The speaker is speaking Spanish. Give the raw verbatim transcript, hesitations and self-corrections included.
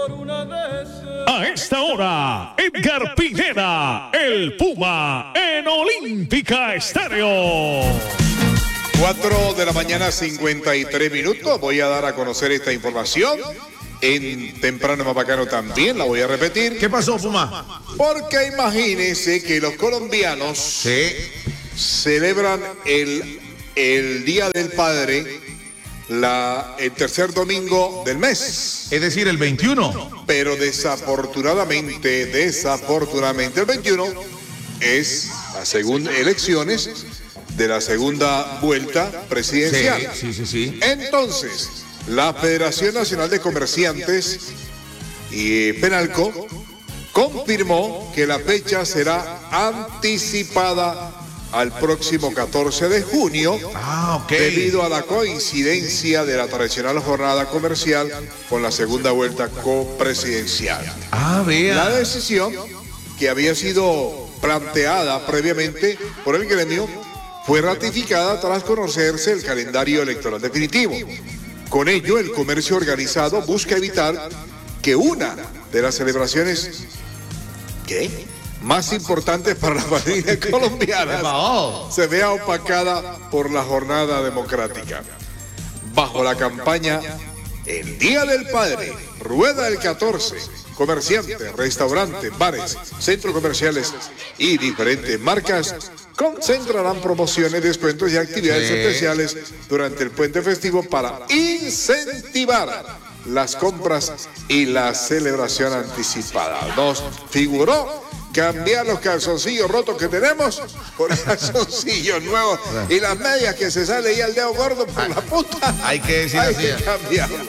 A esta hora, Edgar Pineda, el Puma, en Olímpica Estéreo. cuatro de la mañana, cincuenta y tres minutos. Voy a dar a conocer esta información. En Temprano Más Bacano también la voy a repetir. ¿Qué pasó, Puma? Porque imagínense que los colombianos Sí. celebran el, el Día del Padre la, el tercer domingo del mes. Es decir, el veintiuno. Pero desafortunadamente, desafortunadamente, el veintiuno es la segunda elecciones de la segunda vuelta presidencial. Sí, sí, sí, sí. Entonces, la Federación Nacional de Comerciantes y Penalco confirmó que la fecha será anticipada al próximo catorce de junio, Ah, ok. debido a la coincidencia de la tradicional jornada comercial con la segunda vuelta copresidencial. Ah, vea. La decisión, que había sido planteada previamente por el gremio, fue ratificada tras conocerse el calendario electoral definitivo. Con ello, el comercio organizado busca evitar que una de las celebraciones ¿qué? más importantes para la familia colombiana se vea opacada por la jornada democrática. Bajo la campaña El Día del Padre, rueda el catorce, comerciantes, restaurantes, bares, centros comerciales y diferentes marcas concentrarán promociones, descuentos y actividades Sí. especiales durante el puente festivo para incentivar las compras y la celebración anticipada. Nos figuró cambiar los calzoncillos rotos que tenemos por calzoncillos nuevos y las medias que se sale ya el dedo gordo por la punta. Hay que decir Hay así. que cambiarlo.